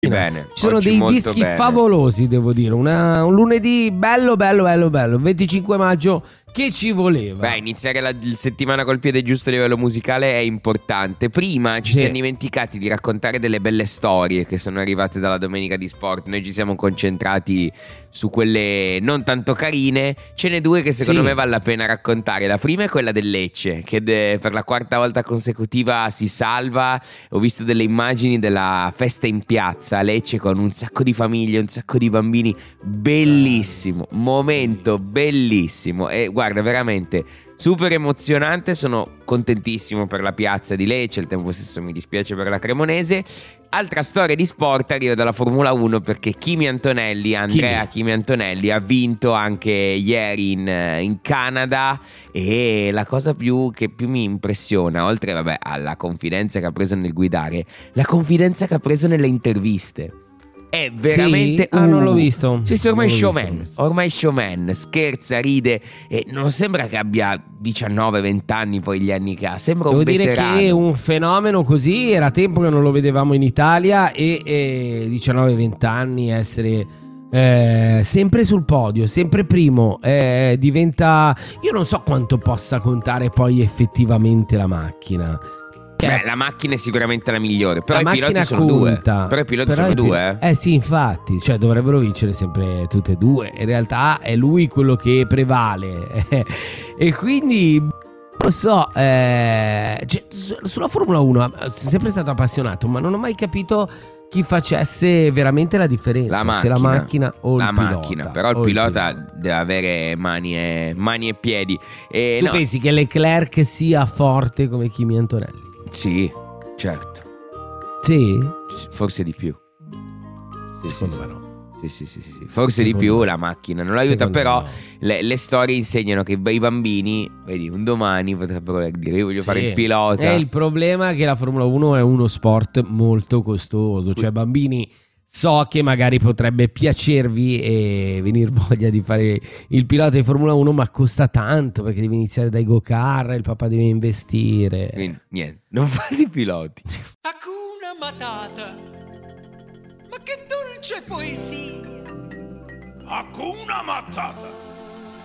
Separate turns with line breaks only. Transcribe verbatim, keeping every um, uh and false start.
Bene,
ci sono
oggi
dei
molto
dischi
bene.
favolosi, devo dire. Una, un lunedì bello, bello, bello, bello. venticinque maggio, che ci voleva?
Beh, iniziare la il settimana col piede giusto a livello musicale è importante. Prima ci
Sì.
siamo dimenticati di raccontare delle belle storie che sono arrivate dalla domenica di sport. Noi ci siamo concentrati su quelle non tanto carine. Ce n'è due che secondo
Sì.
me vale la pena raccontare. La prima è quella del Lecce, che de- per la quarta volta consecutiva si salva. Ho visto delle immagini della festa in piazza a Lecce con un sacco di famiglie, un sacco di bambini. Bellissimo, momento bellissimo. E guarda, veramente super emozionante. Sono contentissimo per la piazza di Lecce, al tempo stesso mi dispiace per la Cremonese. Altra storia di sport arriva dalla Formula uno, perché Kimi Antonelli, Andrea Kimi Antonelli, ha vinto anche ieri in, in Canada. E la cosa più che più mi impressiona, oltre vabbè alla confidenza che ha preso nel guidare, la confidenza che ha preso nelle interviste. È veramente
Sì? Ah, non l'ho
uh,
visto.
Sì, sì, ormai
Non l'ho
showman.
visto, non l'ho visto.
Ormai showman, scherza, ride e non sembra che abbia diciannove venti anni poi gli anni che ha. Sembra
Devo
un
dire
veterano.
che un fenomeno così era tempo che non lo vedevamo in Italia. E, e diciannove venti anni essere eh, sempre sul podio, sempre primo, eh, diventa... Io non so quanto possa contare poi effettivamente la macchina.
Beh, la macchina è sicuramente la migliore, però
la
i piloti
macchina
sono due.
conta.
Però i piloti
Però
sono
i pil-
due, eh.
Eh sì, infatti, cioè dovrebbero vincere sempre tutte e due. In realtà è lui quello che prevale. E quindi non lo so, eh, cioè, su- sulla Formula uno sono sempre stato appassionato, ma non ho mai capito chi facesse veramente la differenza,
La
se la
macchina.
macchina o
La
il pilota.
macchina, però il
o
pilota
pilota.
deve avere mani e, mani e piedi. E
Tu
no,
pensi che Leclerc sia forte come Kimi Antonelli?
Sì, certo.
Sì?
S- Forse di più. Sì,
Secondo
sì,
me
sì.
no.
Sì, sì, sì, sì, sì. Forse
Secondo
di più
me.
la macchina non l'aiuta,
Secondo
però
me no.
le, le storie insegnano che i bambini, vedi, un domani potrebbero dire io voglio
Sì.
fare il pilota.
E il problema è che la Formula uno è uno sport molto costoso, cioè bambini, so che magari potrebbe piacervi e venir voglia di fare il pilota di Formula uno, ma costa tanto perché devi iniziare dai go-kart, il papà deve investire.
Quindi niente, non fate i piloti.
Hakuna Matata. Ma che dolce poesia!
Hakuna Matata.